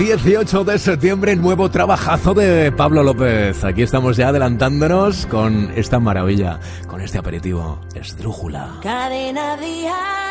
18 de septiembre, nuevo trabajazo de Pablo López. Aquí estamos ya adelantándonos con esta maravilla, con este aperitivo, Esdrújula. Cadena Dial.